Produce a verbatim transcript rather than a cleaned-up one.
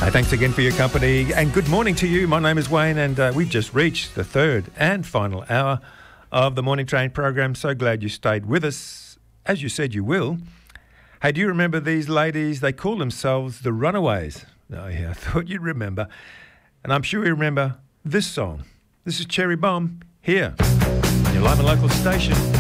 Hey, thanks again for your company and good morning to you. My name is Wayne and uh, we've just reached the third and final hour of the Morning Train program. So glad you stayed with us, as you said you will. Hey, do you remember these ladies? They call themselves the Runaways. Oh yeah, I thought you'd remember. And I'm sure you remember this song. This is Cherry Bomb here on your live and local station.